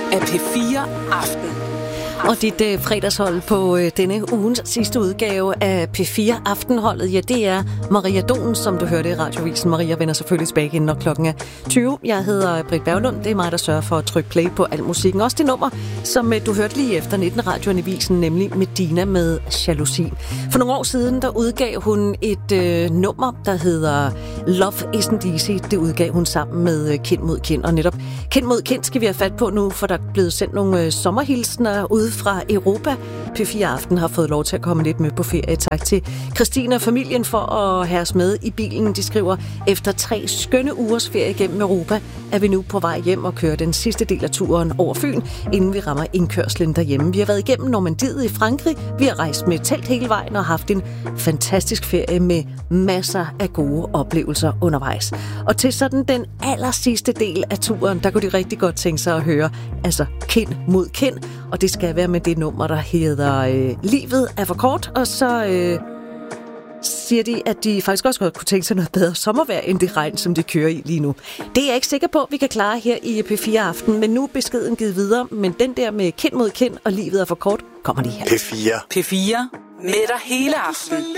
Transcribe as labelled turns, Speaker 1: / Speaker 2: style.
Speaker 1: af P4 Aften.
Speaker 2: Og dit fredagshold på denne ugens sidste udgave af P4 Aftenholdet, ja, det er Maria Donen, som du hørte i radiovisen. Maria vender selvfølgelig tilbage igen, når klokken er 20. Jeg hedder Britt Berglund. Det er mig, der sørger for at trykke play på al musikken. Også det nummer, som du hørte lige efter 19 radioavisen, nemlig Medina med Jalousi. For nogle år siden, der udgav hun et nummer, der hedder Love Isn't Easy. Det udgav hun sammen med Kind mod Kind. Og netop Kind mod Kind skal vi have fat på nu, for der er blevet sendt nogle sommerhilsner ude fra Europa. P4 Aften har fået lov til at komme lidt med på ferie. Tak til Christine og familien for at have os med i bilen. De skriver, efter 3 skønne ugers ferie gennem Europa, er vi nu på vej hjem og kører den sidste del af turen over Fyn, inden vi rammer indkørslen derhjemme. Vi har været igennem Normandiet i Frankrig. Vi har rejst med telt hele vejen og haft en fantastisk ferie med masser af gode oplevelser undervejs. Og til sådan den allersidste del af turen, der kunne de rigtig godt tænke sig at høre, altså Kind mod Kind. Og det skal være med det nummer, der hedder Livet er for kort. Og så siger de, at de faktisk også godt kunne tænke sig noget bedre sommervejr, end det regn, som de kører i lige nu. Det er jeg ikke sikker på, at vi kan klare her i P4 Aften, men nu er beskeden givet videre. Men den der med Kind mod Kind og Livet er for kort, kommer lige her.
Speaker 1: P4 med dig hele aften.